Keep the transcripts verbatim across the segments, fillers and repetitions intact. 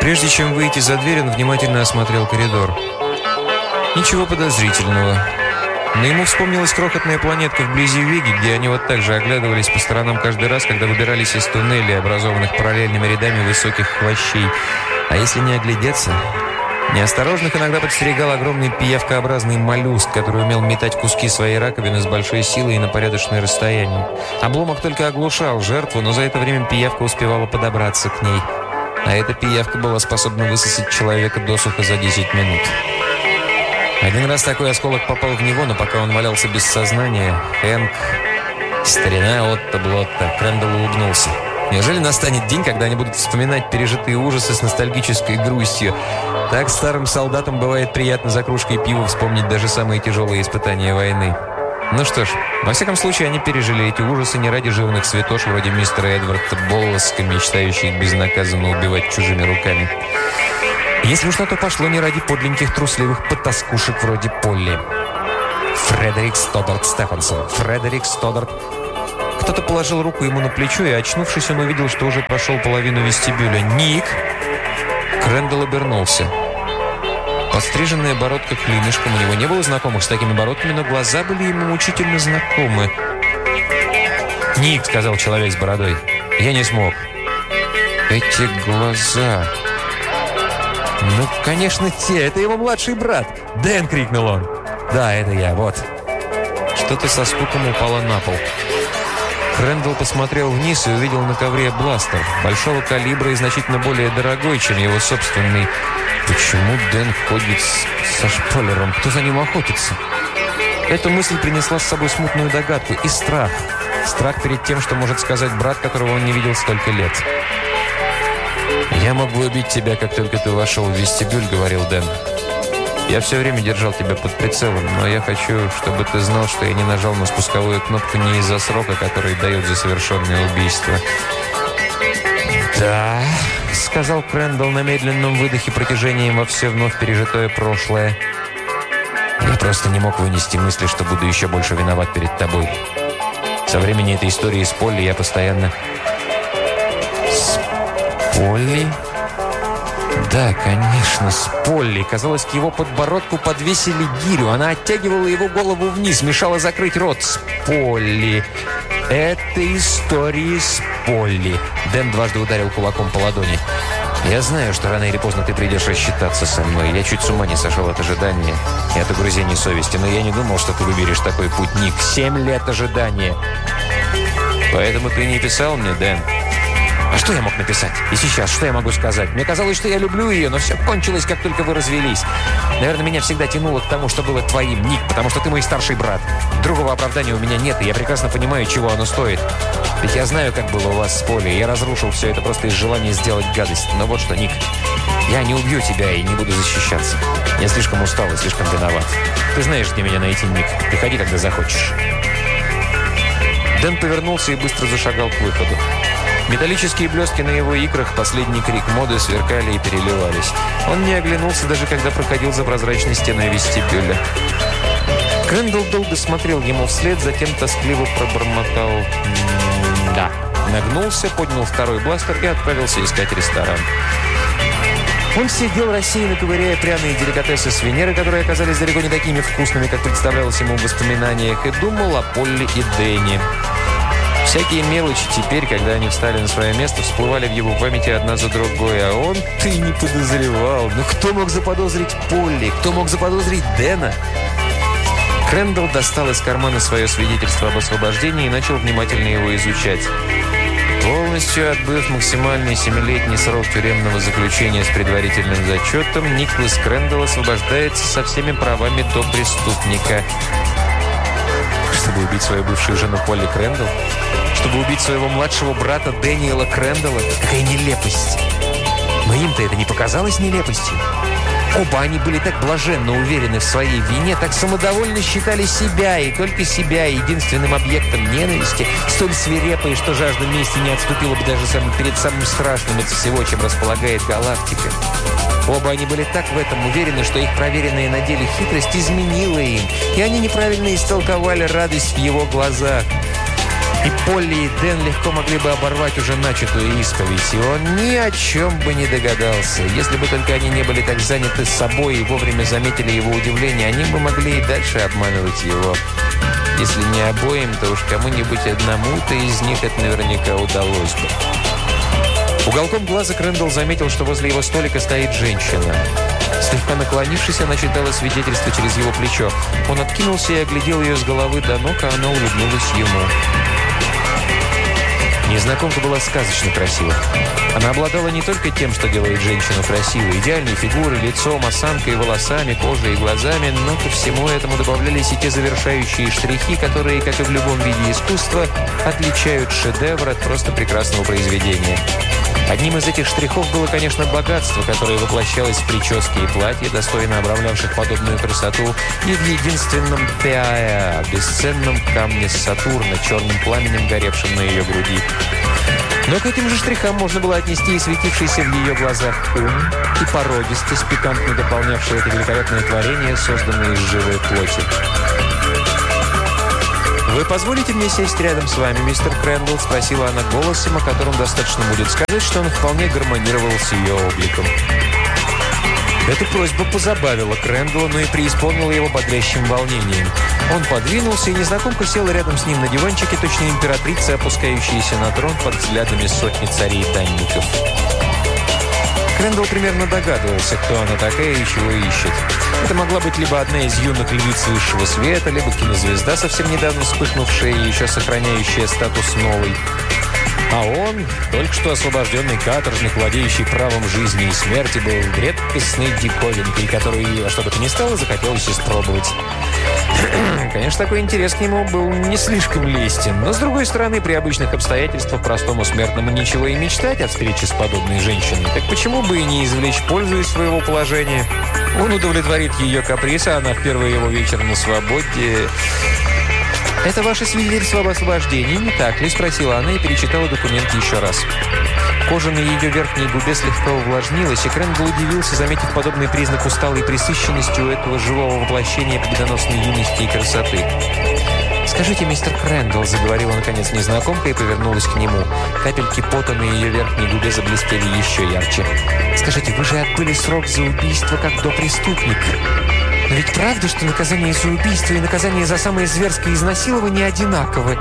Прежде чем выйти за дверь, он внимательно осмотрел коридор. Ничего подозрительного. Но ему вспомнилась крохотная планетка вблизи Веги, где они вот так же оглядывались по сторонам каждый раз, когда выбирались из туннелей, образованных параллельными рядами высоких хвощей. А если не оглядеться... Неосторожных иногда подстерегал огромный пиявкообразный моллюск, который умел метать куски своей раковины с большой силой и на порядочное расстояние. Обломок только оглушал жертву, но за это время пиявка успевала подобраться к ней. А эта пиявка была способна высосать человека досуха за десять минут. Один раз такой осколок попал в него, но пока он валялся без сознания, Хэнк, старина Отто Блотто, Крэндалл улыбнулся. Неужели настанет день, когда они будут вспоминать пережитые ужасы с ностальгической грустью? Так старым солдатам бывает приятно за кружкой пива вспомнить даже самые тяжелые испытания войны. Ну что ж, во всяком случае, они пережили эти ужасы не ради жирных святош вроде мистера Эдварда Боллоска, мечтающих безнаказанно убивать чужими руками. Если уж на то пошло, не ради подленьких трусливых потаскушек вроде Полли. Фредерик Стоддарт Стефансон. Фредерик Стоддарт... Кто-то положил руку ему на плечо, и, очнувшись, он увидел, что уже прошел половину вестибюля. «Ник!» Крэндалл обернулся. Подстриженная бородка клинышком. У него не было знакомых с такими бородками, но глаза были ему мучительно знакомы. «Ник!» — сказал человек с бородой. «Я не смог». «Эти глаза...» «Ну, конечно, те. Это его младший брат». «Дэн!» — крикнул он. «Да, это я. Вот». Что-то со стуком упало на пол. Крэндалл посмотрел вниз и увидел на ковре бластер. Большого калибра и значительно более дорогой, чем его собственный. Почему Дэн ходит с, со шпалером? Кто за ним охотится? Эта мысль принесла с собой смутную догадку и страх. Страх перед тем, что может сказать брат, которого он не видел столько лет. «Я мог бы убить тебя, как только ты вошел в вестибюль», — говорил Дэн. «Я все время держал тебя под прицелом, но я хочу, чтобы ты знал, что я не нажал на спусковую кнопку не из-за срока, который дают за совершенное убийство». «Да», — сказал Крэндалл на медленном выдохе протяжением во все вновь пережитое прошлое. «Я просто не мог вынести мысли, что буду еще больше виноват перед тобой. Со времени этой истории с Полли я постоянно...» «С Полли?» Да, конечно, с Полли. Казалось, к его подбородку подвесили гирю. Она оттягивала его голову вниз, мешала закрыть рот. С Полли. Это истории с Полли. Дэн дважды ударил кулаком по ладони. Я знаю, что рано или поздно ты придешь рассчитаться со мной. Я чуть с ума не сошел от ожидания и от угрызений совести, но я не думал, что ты выберешь такой путь, Ник. Семь лет ожидания. Поэтому ты не писал мне, Дэн? А что я мог написать? И сейчас, что я могу сказать? Мне казалось, что я люблю ее, но все кончилось, как только вы развелись. Наверное, меня всегда тянуло к тому, что было твоим, Ник, потому что ты мой старший брат. Другого оправдания у меня нет, и я прекрасно понимаю, чего оно стоит. Ведь я знаю, как было у вас с Полей. Я разрушил все это просто из желания сделать гадость. Но вот что, Ник, я не убью тебя и не буду защищаться. Я слишком устал и слишком виноват. Ты знаешь, где меня найти, Ник. Приходи, когда захочешь. Дэн повернулся и быстро зашагал к выходу. Металлические блестки на его икрах, последний крик моды, сверкали и переливались. Он не оглянулся, даже когда проходил за прозрачной стеной вестибюля. Крэндалл долго смотрел ему вслед, затем тоскливо пробормотал «да». Нагнулся, поднял второй бластер и отправился искать ресторан. Он сидел рассеянно, ковыряя пряные деликатесы с Венеры, которые оказались далеко не такими вкусными, как представлялось ему в воспоминаниях, и думал о Полли и Дэне. Всякие мелочи теперь, когда они встали на свое место, всплывали в его памяти одна за другой. А он ты не подозревал. Ну кто мог заподозрить Полли? Кто мог заподозрить Дэна? Крэндалл достал из кармана свое свидетельство об освобождении и начал внимательно его изучать. Полностью отбыв максимальный семилетний срок тюремного заключения с предварительным зачетом, Николас Крэндалл освобождается со всеми правами до преступника. Чтобы убить свою бывшую жену Полли Крэндалл? Чтобы убить своего младшего брата Дэниела Крэндалла? Какая нелепость! Но им-то это не показалось нелепостью. Оба они были так блаженно уверены в своей вине, так самодовольно считали себя и только себя единственным объектом ненависти, столь свирепой, что жажда мести не отступила бы даже сам, перед самым страшным из всего, чем располагает галактика. Оба они были так в этом уверены, что их проверенная на деле хитрость изменила им, и они неправильно истолковали радость в его глазах. И Полли, и Дэн легко могли бы оборвать уже начатую исповедь, и он ни о чем бы не догадался. Если бы только они не были так заняты собой и вовремя заметили его удивление, они бы могли и дальше обманывать его. Если не обоим, то уж кому-нибудь одному-то из них это наверняка удалось бы. Уголком глаза Крэндалл заметил, что возле его столика стоит женщина. Слегка наклонившись, она читала свидетельство через его плечо. Он откинулся и оглядел ее с головы до ног, а она улыбнулась ему. Незнакомка была сказочно красива. Она обладала не только тем, что делает женщину красивой, идеальной фигурой, лицом, осанкой, волосами, кожей и глазами, но ко всему этому добавлялись и те завершающие штрихи, которые, как и в любом виде искусства, отличают шедевр от просто прекрасного произведения. Одним из этих штрихов было, конечно, богатство, которое воплощалось в прическе и платье, достойно обрамлявших подобную красоту, и в единственном Теаэ, бесценном камне Сатурна, черным пламенем, горевшем на ее груди. Но к этим же штрихам можно было отнести и светившийся в ее глазах ум, и породистость, пикантно дополнявшая это великолепное творение, созданное из живой плоти. «Вы позволите мне сесть рядом с вами, мистер Крэндалл?» – спросила она голосом, о котором достаточно будет сказать, что он вполне гармонировал с ее обликом. Эта просьба позабавила Крэндалла, но и преисполнила его бодрящим волнением. Он подвинулся, и незнакомка села рядом с ним на диванчике, точно императрица, опускающаяся на трон под взглядами сотни царей-данников. Крэндалл примерно догадывался, кто она такая и чего ищет. Это могла быть либо одна из юных львиц высшего света, либо кинозвезда, совсем недавно вспыхнувшая и еще сохраняющая статус новой. А он, только что освобожденный каторжник, владеющий правом жизни и смерти, был редкостной диковинкой, которую ей во что бы то ни стало захотелось испробовать. Конечно, такой интерес к нему был не слишком лестен, но, с другой стороны, при обычных обстоятельствах простому смертному ничего и мечтать о встрече с подобной женщиной. Так почему бы и не извлечь пользу из своего положения? Он удовлетворит ее каприз, а она в первый его вечер на свободе... «Это ваше свидетельство об освобождении, не так ли?» – спросила она и перечитала документ еще раз. Кожа на ее верхней губе слегка увлажнилась, и Крэндалл удивился, заметив подобный признак усталой пресыщенности у этого живого воплощения победоносной юности и красоты. «Скажите, мистер Крэндалл», – заговорила наконец незнакомка и повернулась к нему. Капельки пота на ее верхней губе заблестели еще ярче. «Скажите, вы же отбыли срок за убийство как допреступник. Но ведь правда, что наказание за убийство и наказание за самое зверское изнасилование одинаковы?»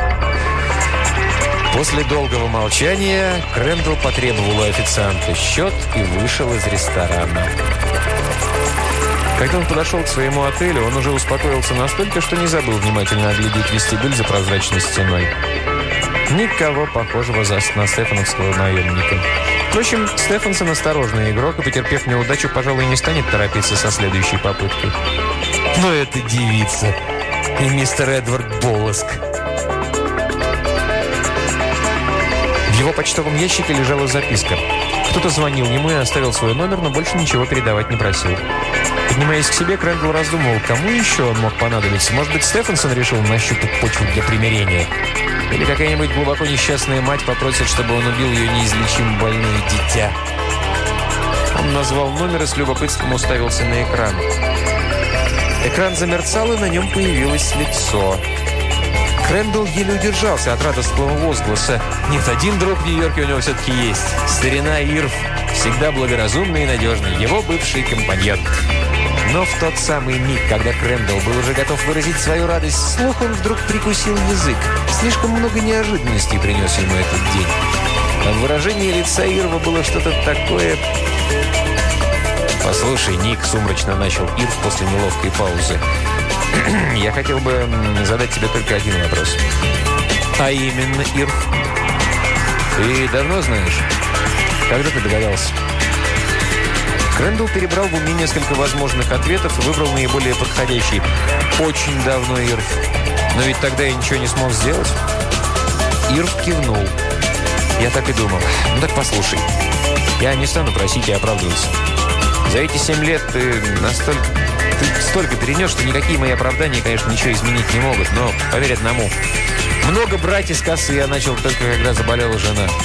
После долгого молчания Крэндалл потребовал у официанта счет и вышел из ресторана. Когда он подошел к своему отелю, он уже успокоился настолько, что не забыл внимательно оглядеть вестибюль за прозрачной стеной. Никого похожего на стефановского наемника. Впрочем, Стефансон осторожный игрок, и, потерпев неудачу, пожалуй, не станет торопиться со следующей попыткой. Но это девица. И мистер Эдвард Боллеск. В его почтовом ящике лежала записка. Кто-то звонил ему и оставил свой номер, но больше ничего передавать не просил. Поднимаясь к себе, Крэндалл раздумывал, кому еще он мог понадобиться. Может быть, Стефансон решил нащупать почву для примирения? Или какая-нибудь глубоко несчастная мать попросит, чтобы он убил ее неизлечимо больное дитя? Он назвал номер и с любопытством уставился на экран. Экран замерцал, и на нем появилось лицо. Крэндалл еле удержался от радостного возгласа. Нет, один друг в Нью-Йорке у него все-таки есть. Старина Ирв, всегда благоразумный и надежный, его бывший компаньон. Но в тот самый миг, когда Крэндалл был уже готов выразить свою радость вслух, он вдруг прикусил язык. Слишком много неожиданностей принес ему этот день. А в выражении лица Ирва было что-то такое... «Послушай, Ник», — сумрачно начал Ирв после неловкой паузы, «я хотел бы задать тебе только один вопрос». «А именно, Ирв?» «Ты давно знаешь? Когда ты догадался?» Крэндалл перебрал в уме несколько возможных ответов и выбрал наиболее подходящий. «Очень давно, Ирв. Но ведь тогда я ничего не смог сделать». Ирв кивнул. «Я так и думал. Ну так послушай. Я не стану просить и оправдываться. За эти семь лет ты настолько... Ты столько перенес, что никакие мои оправдания, конечно, ничего изменить не могут. Но, поверь одному, много брать из кассы я начал только когда заболела жена.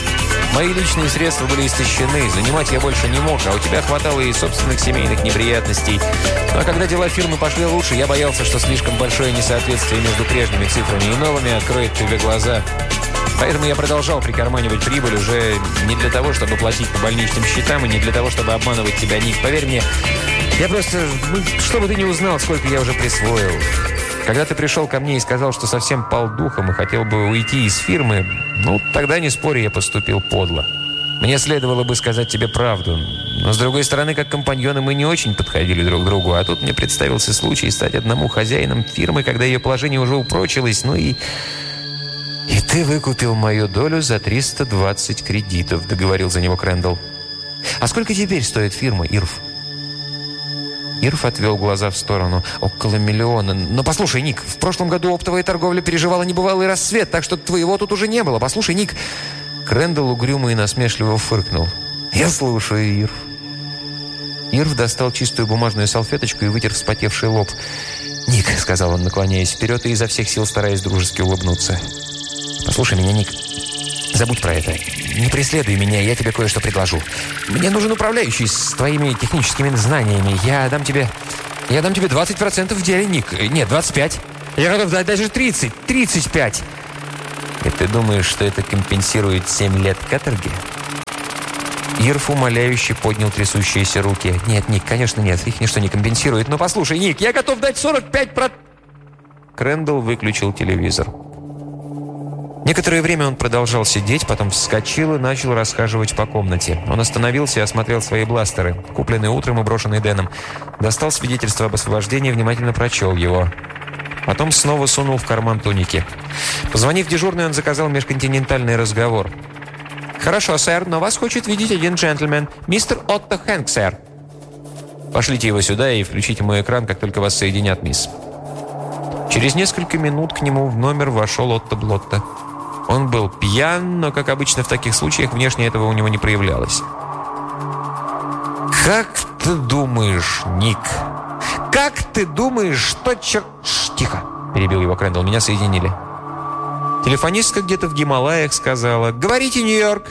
Мои личные средства были истощены, занимать я больше не мог, а у тебя хватало и собственных семейных неприятностей. Ну а когда дела фирмы пошли лучше, я боялся, что слишком большое несоответствие между прежними цифрами и новыми откроет тебе глаза. Поэтому я продолжал прикарманивать прибыль уже не для того, чтобы платить по больничным счетам, и не для того, чтобы обманывать тебя, Ник. Поверь мне, я просто... Ну, чтобы ты не узнал, сколько я уже присвоил. Когда ты пришел ко мне и сказал, что совсем пал духом и хотел бы уйти из фирмы, ну, тогда, не спорю, я поступил подло. Мне следовало бы сказать тебе правду. Но, с другой стороны, как компаньоны мы не очень подходили друг к другу. А тут мне представился случай стать одному хозяином фирмы, когда ее положение уже упрочилось. Ну и... «И ты выкупил мою долю за триста двадцать кредитов», — договорил за него Крэндалл. «А сколько теперь стоит фирма, Ирв?» Ирв отвел глаза в сторону. «Около миллиона. Но послушай, Ник, в прошлом году оптовая торговля переживала небывалый рассвет, так что твоего тут уже не было. Послушай, Ник...» Крэндалл угрюмо и насмешливо фыркнул. «Я слушаю, Ирв». Ирв достал чистую бумажную салфеточку и вытер вспотевший лоб. «Ник», — сказал он, наклоняясь вперед и изо всех сил стараясь дружески улыбнуться. «Послушай меня, Ник. Забудь про это. Не преследуй меня, я тебе кое-что предложу. Мне нужен управляющий с твоими техническими знаниями. Я дам тебе... Я дам тебе двадцать процентов в деле, Ник. Нет, двадцать пять. Я готов дать даже тридцать. тридцать пять. И ты думаешь, что это компенсирует семь лет каторги?» Ирф умоляюще поднял трясущиеся руки. «Нет, Ник, конечно нет. Их ничто не компенсирует. Но послушай, Ник, я готов дать сорок пять процентов...» Крэндалл выключил телевизор. Некоторое время он продолжал сидеть, потом вскочил и начал расхаживать по комнате. Он остановился и осмотрел свои бластеры, купленные утром и брошенные Дэном. Достал свидетельство об освобождении и внимательно прочел его. Потом снова сунул в карман туники. Позвонив дежурный, он заказал межконтинентальный разговор. «Хорошо, сэр, но вас хочет видеть один джентльмен. Мистер Отто Хэнк, сэр». «Пошлите его сюда и включите мой экран, как только вас соединят, мисс». Через несколько минут к нему в номер вошел Отто Блотто. Он был пьян, но, как обычно в таких случаях, внешне этого у него не проявлялось. «Как ты думаешь, Ник? Как ты думаешь, что чер...» Ш, «Тихо!» – перебил его Крэндалл. «Меня соединили». Телефонистка где-то в Гималаях сказала: «Говорите, Нью-Йорк!»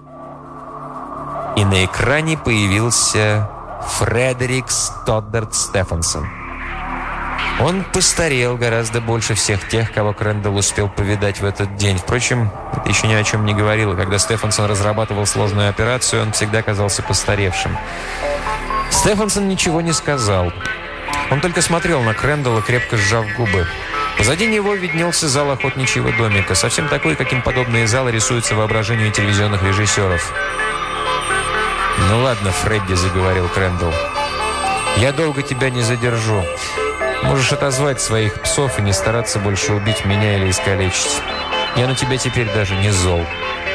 И на экране появился Фредерик Стоддарт Стефансон. Он постарел гораздо больше всех тех, кого Крэндалл успел повидать в этот день. Впрочем, это еще ни о чем не говорило. Когда Стефансон разрабатывал сложную операцию, он всегда казался постаревшим. Стефансон ничего не сказал. Он только смотрел на Крэндалла, крепко сжав губы. Позади него виднелся зал охотничьего домика, совсем такой, каким подобные залы рисуются воображению телевизионных режиссеров. «Ну ладно, Фредди», — заговорил Крэндалл. «Я долго тебя не задержу. Можешь отозвать своих псов и не стараться больше убить меня или искалечить. Я на тебя теперь даже не зол».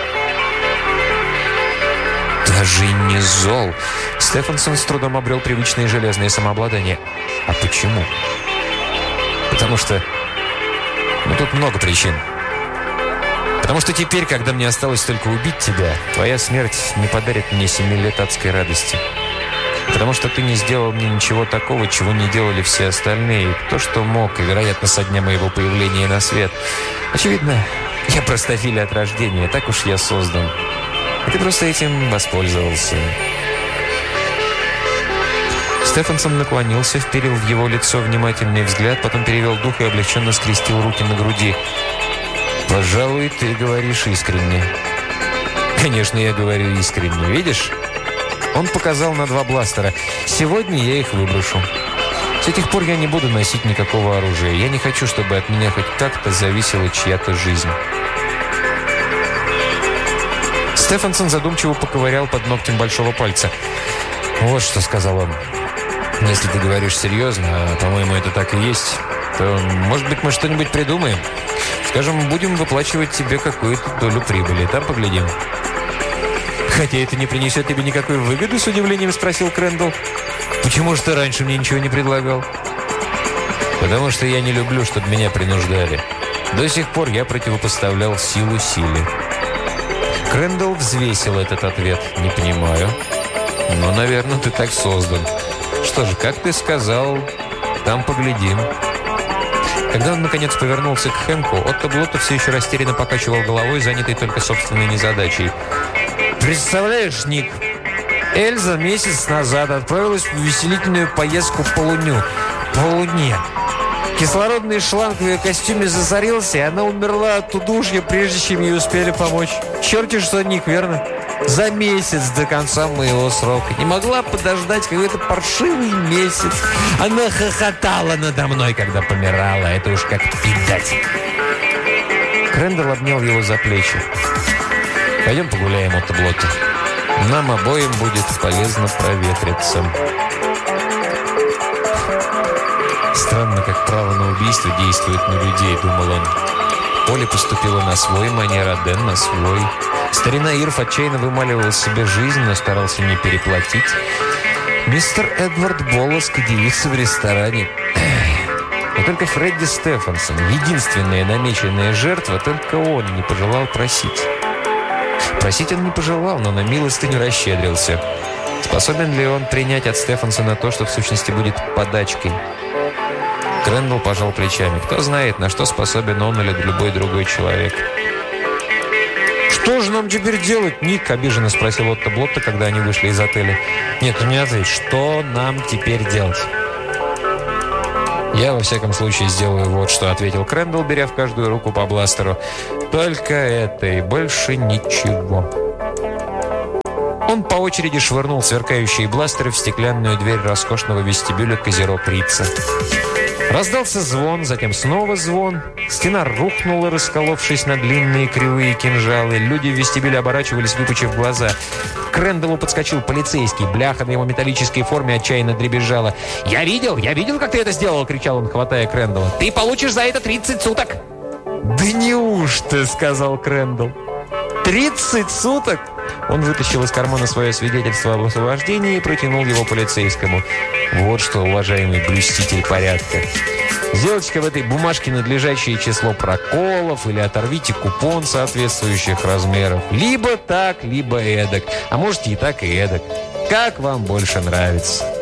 «Даже не зол?» Стефансон с трудом обрел привычное железное самообладание. «А почему?» «Потому что... Ну, тут много причин. Потому что теперь, когда мне осталось только убить тебя, твоя смерть не подарит мне семи лет адской радости. Потому что ты не сделал мне ничего такого, чего не делали все остальные. То, что мог, и, вероятно, со дня моего появления на свет. Очевидно, я простофиля от рождения, так уж я создан. И ты просто этим воспользовался». Стефансон наклонился, вперил в его лицо внимательный взгляд, потом перевел дух и облегченно скрестил руки на груди. «Пожалуй, ты говоришь искренне». «Конечно, я говорю искренне. Видишь?» Он показал на два бластера. «Сегодня я их выброшу. С этих пор я не буду носить никакого оружия. Я не хочу, чтобы от меня хоть как-то зависела чья-то жизнь». Стефансон задумчиво поковырял под ногтем большого пальца. «Вот что», — сказал он. «Если ты говоришь серьезно, а, по-моему, это так и есть, то, может быть, мы что-нибудь придумаем. Скажем, будем выплачивать тебе какую-то долю прибыли. Там поглядим». «Хотя это не принесет тебе никакой выгоды?» — с удивлением спросил Крэндалл. «Почему же ты раньше мне ничего не предлагал?» «Потому что я не люблю, чтобы меня принуждали. До сих пор я противопоставлял силу силе». Крэндалл взвесил этот ответ. «Не понимаю. Но, наверное, ты так создан. Что же, как ты сказал, там поглядим». Когда он, наконец, повернулся к Хэнку, Отто Блотто все еще растерянно покачивал головой, занятый только собственной незадачей. Представляешь, Ник, Эльза месяц назад отправилась в увеселительную поездку по Луню. По Луне. Кислородный шланг в ее костюме засорился, и она умерла от удушья, прежде чем ей успели помочь. Черти что, Ник, верно? За месяц до конца моего срока. Не могла подождать какой-то паршивый месяц. Она хохотала надо мной, когда помирала. Это уж как пидать. Крэндалл обнял его за плечи. Пойдем погуляем, Отто Блотте. Нам обоим будет полезно проветриться. Странно, как право на убийство действует на людей, думал он. Поле поступила на свой манер, а Дэн на свой. Старина Ирф отчаянно вымаливал себе жизнь, но старался не переплатить. Мистер Эдвард Боллоск девица в ресторане. Но только Фредди Стефансон, единственная намеченная жертва, только он не пожелал просить. Просить он не пожелал, но на милостыню расщедрился. Способен ли он принять от Стефансона то, что в сущности будет подачкой? Крэндалл пожал плечами. Кто знает, на что способен он или любой другой человек. «Что же нам теперь делать, Ник?» – обиженно спросил Отто Блотте, когда они вышли из отеля. «Нет, ну не ответь. Что нам теперь делать?» «Я, во всяком случае, сделаю вот что», – ответил Крэндалл, беря в каждую руку по бластеру. «Только это и больше ничего». Он по очереди швырнул сверкающие бластеры в стеклянную дверь роскошного вестибюля Козерог Рица. Раздался звон, затем снова звон. Стена рухнула, расколовшись на длинные кривые кинжалы. Люди в вестибюле оборачивались, выпучив глаза. К Крэндаллу подскочил полицейский. Бляха на его металлической форме отчаянно дребезжала. «Я видел, я видел, как ты это сделал!» — кричал он, хватая Крэндалла. «Ты получишь за это тридцать суток!» «Да неужто?» — сказал Крэндалл. «Тридцать суток?» Он вытащил из кармана свое свидетельство об освобождении и протянул его полицейскому. «Вот что, уважаемый блюститель порядка. Сделайте-ка в этой бумажке надлежащее число проколов или оторвите купон соответствующих размеров. Либо так, либо эдак. А можете и так, и эдак. Как вам больше нравится».